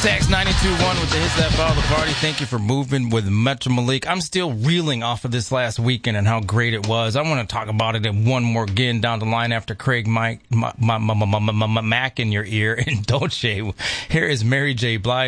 Sax 92.1 with the hits that follow the party. Thank you for moving with Metro Malik. I'm still reeling off of this last weekend and how great it was. I want to talk about it one more again down the line after Craig Mack in your ear and Dolce. Here is Mary J. Blige.